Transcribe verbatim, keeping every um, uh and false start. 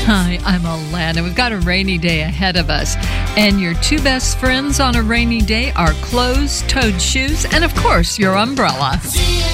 Hi, I'm Alana. We've got a rainy day ahead of us. And your two best friends on a rainy day are closed-toed shoes and, of course, your umbrella.